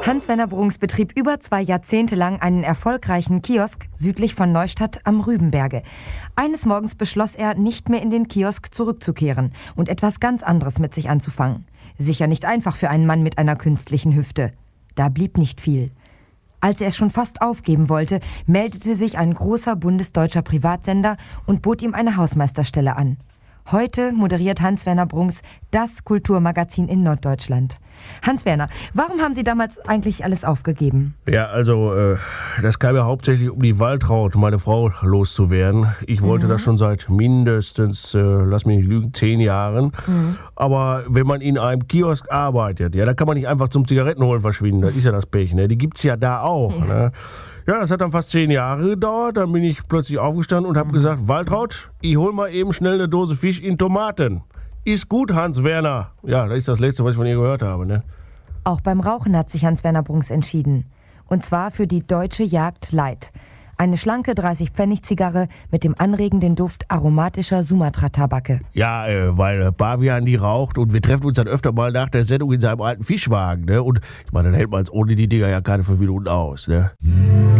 Hans-Werner Brunks betrieb über 2 Jahrzehnte lang einen erfolgreichen Kiosk südlich von Neustadt am Rübenberge. Eines Morgens beschloss er, nicht mehr in den Kiosk zurückzukehren und etwas ganz anderes mit sich anzufangen. Sicher nicht einfach für einen Mann mit einer künstlichen Hüfte. Da blieb nicht viel. Als er es schon fast aufgeben wollte, meldete sich ein großer bundesdeutscher Privatsender und bot ihm eine Hausmeisterstelle an. Heute moderiert Hans-Werner Brunks das Kulturmagazin in Norddeutschland. Hans-Werner, warum haben Sie damals eigentlich alles aufgegeben? Ja, also, das kam ja hauptsächlich um die Waltraud, meine Frau, loszuwerden. Ich wollte das schon seit mindestens, lass mich nicht lügen, 10 Jahren. Aber wenn man in einem Kiosk arbeitet, ja, da kann man nicht einfach zum Zigarettenholen verschwinden. Das ist ja das Pech, ne? Die gibt's ja da auch, ne? Ja, das hat dann fast 10 Jahre gedauert. Dann bin ich plötzlich aufgestanden und habe gesagt, Waltraud, ich hol mal eben schnell eine Dose Fisch in Tomaten. Ist gut, Hans-Werner. Ja, das ist das Letzte, was ich von ihr gehört habe, ne? Auch beim Rauchen hat sich Hans-Werner Brunks entschieden. Und zwar für die Deutsche Jagd Light. Eine schlanke 30-Pfennig-Zigarre mit dem anregenden Duft aromatischer Sumatra-Tabake. Ja, weil Bavian die raucht und wir treffen uns dann öfter mal nach der Sendung in seinem alten Fischwagen, ne? Und ich meine, dann hält man es ohne die Dinger ja keine 5 Minuten aus, ne?